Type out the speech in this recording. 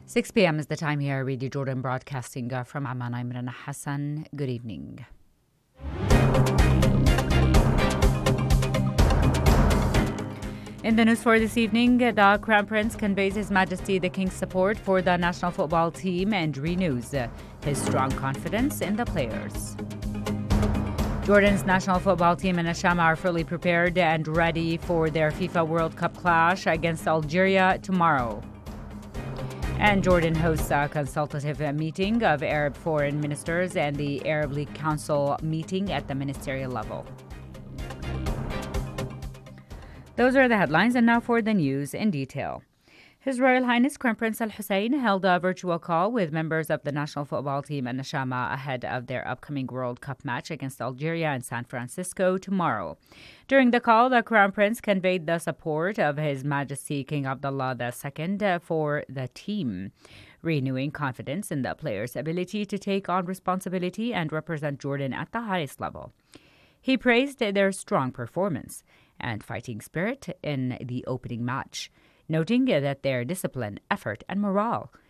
6 p.m. is the time here. Radio Jordan broadcasting from Amman. I'm Rana Hassan. Good evening. In the news for this evening, the Crown Prince conveys His Majesty the King's support for the national football team and renews his strong confidence in the players. Jordan's national football team and Nashama are fully prepared and ready for their FIFA World Cup clash against Algeria tomorrow. And Jordan hosts a consultative meeting of Arab foreign ministers and the Arab League Council meeting at the ministerial level. Those are the headlines, and now for the news in detail. His Royal Highness Crown Prince Al Hussein held a virtual call with members of the national football team and Nashama ahead of their upcoming World Cup match against Algeria in San Francisco tomorrow. During the call, the Crown Prince conveyed the support of His Majesty King Abdullah II for the team, renewing confidence in the players' ability to take on responsibility and represent Jordan at the highest level. He praised their strong performance and fighting spirit in the opening match, noting that their discipline, effort, and morale